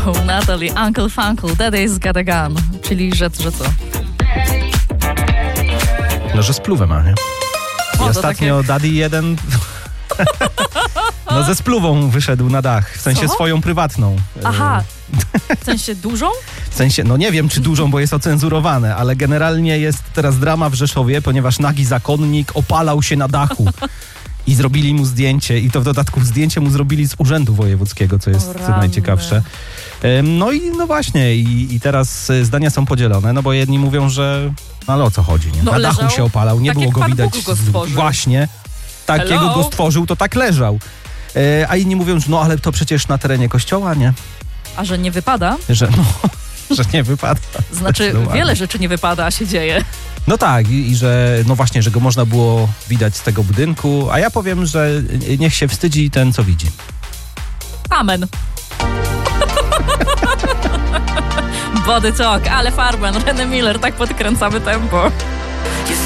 Natalie, Uncle Funkle, Daddy's Got a Gun. Czyli, że co? No, że spluwę ma, nie? I ostatnio takie... Daddy jeden... No ze spluwą wyszedł na dach, w sensie swoją prywatną. Aha, w sensie dużą? W sensie, no nie wiem czy dużą, bo jest ocenzurowane, ale generalnie jest teraz drama w Rzeszowie, ponieważ nagi zakonnik opalał się na dachu. I zrobili mu zdjęcie i to w dodatku zdjęcie mu zrobili z Urzędu Wojewódzkiego, co jest najciekawsze. No i no właśnie i teraz zdania są podzielone, no bo jedni mówią, że no ale o co chodzi, nie? Na dachu się opalał, nie tak było go widać. Bóg go stworzył. Właśnie, takiego go stworzył, to tak leżał. A inni mówią, że no ale to przecież na terenie kościoła, nie? A że nie wypada? Że nie wypada. Znaczy wiele rzeczy nie wypada, a się dzieje. No tak, i że no właśnie, że go można było widać z tego budynku, a ja powiem, że niech się wstydzi ten, co widzi. Amen. Body Talk, ale Farben, René Miller, tak podkręcamy tempo.